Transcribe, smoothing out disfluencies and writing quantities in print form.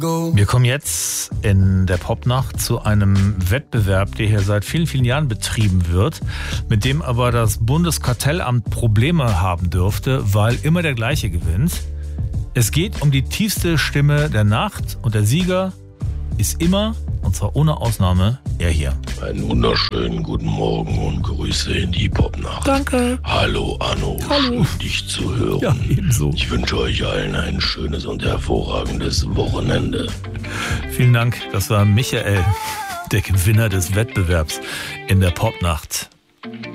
Wir kommen jetzt in der Popnacht zu einem Wettbewerb, der hier seit vielen, vielen Jahren betrieben wird, mit dem aber das Bundeskartellamt Probleme haben dürfte, weil immer der gleiche gewinnt. Es geht um die tiefste Stimme der Nacht und der Sieger ist immer, und zwar ohne Ausnahme, er hier. Einen wunderschönen guten Morgen und Grüße in die Popnacht. Danke. Hallo Anno, Hallo. schön dich zu hören. Ja, ebenso. Ich wünsche euch allen ein schönes und hervorragendes Wochenende. Vielen Dank, das war Michael, der Gewinner des Wettbewerbs in der Popnacht.